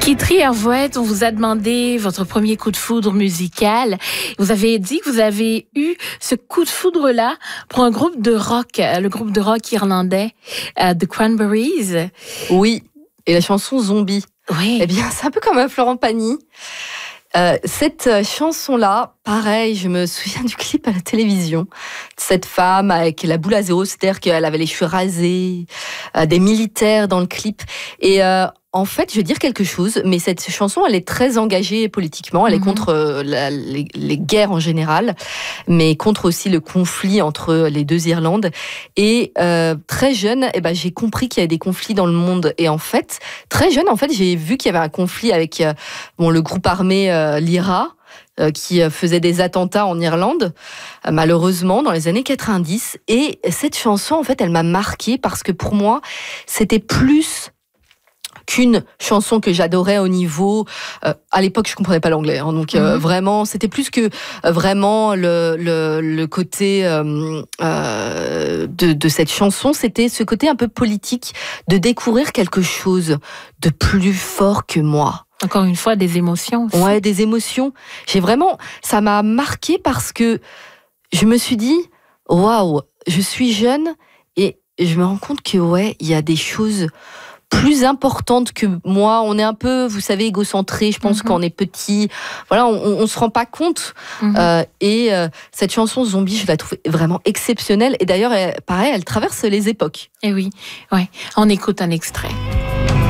Guitry Hervouette, on vous a demandé votre premier coup de foudre musical. Vous avez dit que vous avez eu ce coup de foudre-là pour un groupe de rock, le groupe de rock irlandais, The Cranberries. Oui, et la chanson Zombie. Oui. Eh bien, c'est un peu comme Florent Pagny. Cette chanson-là, pareil, je me souviens du clip à la télévision. Cette femme avec la boule à zéro, c'est-à-dire qu'elle avait les cheveux rasés, des militaires dans le clip. Et en fait, je vais dire quelque chose, mais cette chanson, elle est très engagée politiquement. Elle est contre les guerres en général, mais contre aussi le conflit entre les deux Irlandes. Et très jeune, j'ai compris qu'il y avait des conflits dans le monde. Et en fait, très jeune, j'ai vu qu'il y avait un conflit avec le groupe armé l'IRA, qui faisait des attentats en Irlande, malheureusement, dans les années 90. Et cette chanson, en fait, elle m'a marquée parce que pour moi, c'était plus qu'une chanson que j'adorais au niveau... à l'époque, je comprenais pas l'anglais, donc vraiment, c'était plus que vraiment le côté de cette chanson, c'était ce côté un peu politique, de découvrir quelque chose de plus fort que moi. Encore une fois, des émotions aussi. Ouais, des émotions. Ça m'a marqué parce que je me suis dit, waouh, je suis jeune et je me rends compte que il y a des choses plus importantes que moi. On est un peu, vous savez, égocentré. Je pense quand on est petit, on se rend pas compte. Et cette chanson Zombie, je la trouve vraiment exceptionnelle. Et d'ailleurs, pareil, elle traverse les époques. Et oui, on écoute un extrait.